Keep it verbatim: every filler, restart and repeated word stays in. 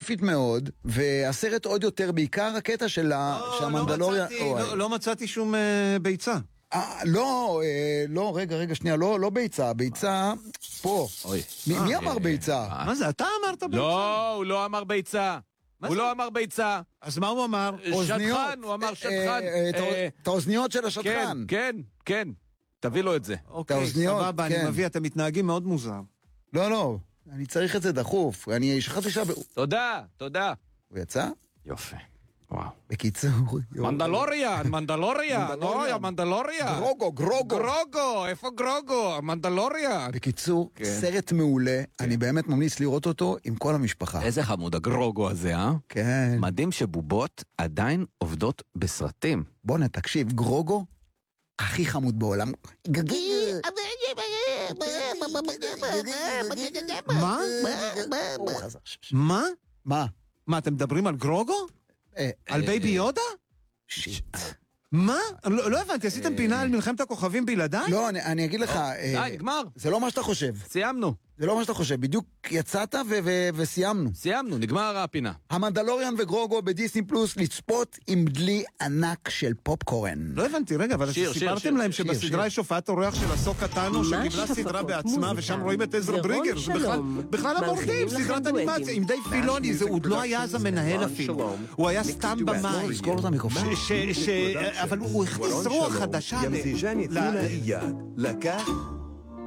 כיפית מאוד, והסרט עוד יותר, בעיקר הקטע של המנדלוריה... לא מצאתי שום ביצה. לא, לא, רגע, רגע, שנייה, לא ביצה, ביצה פה. מי אמר ביצה? מה זה, אתה אמרת ביצה? לא, הוא לא אמר ביצה. הוא לא אמר ביצה. אז מה הוא אמר? שטחן, הוא אמר שטחן. את האוזניות של השטחן. כן, כן, תביא לו את זה. אוקיי, סבבה, אני מביא, אתם מתנהגים מאוד מוזר. לא, לא, אני צריך את זה דחוף. אני שכחתי שעה... תודה, תודה. הוא יצא? יופי. וואו. בקיצור... מנדלוריאן, מנדלוריאן. אוי, המנדלוריאן. גרוגו, גרוגו. גרוגו, איפה גרוגו? המנדלוריאן. בקיצור, סרט מעולה. אני באמת ממליץ לראות אותו עם כל המשפחה. איזה חמוד הגרוגו הזה, אה? כן. מדהים שבובות עדיין עובדות בסרטים. בוא נתקשיב, גרוגו הכי חמוד בעולם. מה? מה? מה? מה, אתם מדברים על גרוגו? על בייבי יודה? שיט. מה? לא הבנתי, עשיתם פינה על מלחמת הכוכבים בלעדיי? לא, אני אגיד לך... די, נגמר. זה לא מה שאתה חושב. סיימנו. זה לא מה שאתה חושב. בדיוק יצאת וסיימנו. סיימנו, נגמר הפינה. המנדלוריאן וגרוגו בדיסני פלוס לצפות עם דלי ענק של פופקורן. לא הבנתי, רגע, אבל סיפרתם להם שבסדרה יש הופעת אורח של הסוק קטנו שקיבלה סדרה בעצמה, ושם רואים את עזרא בריגר. בכלל המורדים, סדרת אנימציה, עם די פילוני, זה עוד לא היה אז המנהל אפילו. הוא היה סתם במים. לסגור אותה מיקרופון. אבל הוא הכניס רוח חדשה. לקח